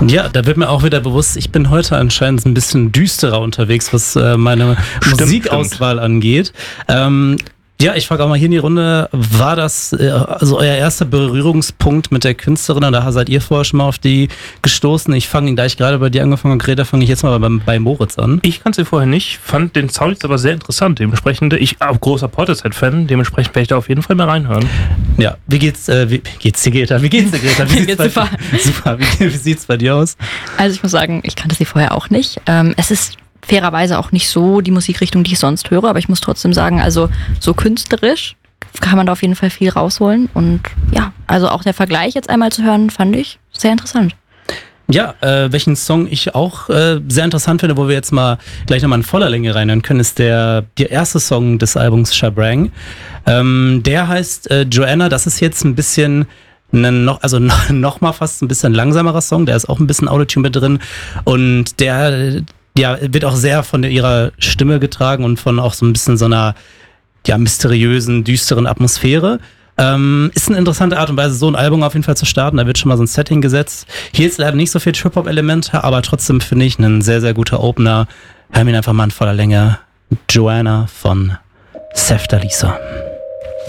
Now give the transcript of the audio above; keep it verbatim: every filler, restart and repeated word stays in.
Ja, da wird mir auch wieder bewusst, ich bin heute anscheinend ein bisschen düsterer unterwegs, was äh, meine Stimmt, Musikauswahl stimmt. angeht. Ähm, ja, ich frage auch mal hier in die Runde, war das äh, also euer erster Berührungspunkt mit der Künstlerin oder seid ihr vorher schon mal auf die gestoßen? Ich fange, da ich gerade bei dir angefangen habe, Greta, fange ich jetzt mal bei, bei Moritz an. Ich kannte sie vorher nicht, fand den Sound jetzt aber sehr interessant. Dementsprechend, ich auch großer Portishead-Fan, dementsprechend werde ich da auf jeden Fall mal reinhören. Ja, wie geht's, äh, wie geht's dir, Greta? Wie geht's dir, Greta? Wie geht's bei, super. Super, wie, wie sieht's bei dir aus? Also ich muss sagen, ich kannte sie vorher auch nicht. Ähm, es ist fairerweise auch nicht so die Musikrichtung, die ich sonst höre, aber ich muss trotzdem sagen, also so künstlerisch kann man da auf jeden Fall viel rausholen. Und ja, also auch der Vergleich jetzt einmal zu hören, fand ich sehr interessant. Ja, äh, welchen Song ich auch äh, sehr interessant finde, wo wir jetzt mal gleich nochmal in voller Länge reinhören können, ist der, der erste Song des Albums Shabrang. Ähm, der heißt äh, Joanna, das ist jetzt ein bisschen ne, noch, also noch, noch mal fast ein bisschen langsamerer Song, der ist auch ein bisschen Autotune mit drin und der ja, wird auch sehr von ihrer Stimme getragen und von auch so ein bisschen so einer ja, mysteriösen, düsteren Atmosphäre. Ähm, ist eine interessante Art und Weise, so ein Album auf jeden Fall zu starten. Da wird schon mal so ein Setting gesetzt. Hier ist leider nicht so viel Trip-Hop-Elemente, aber trotzdem finde ich ein sehr, sehr guter Opener. Hör mir einfach mal in voller Länge. Joanna von Sefta Lisa.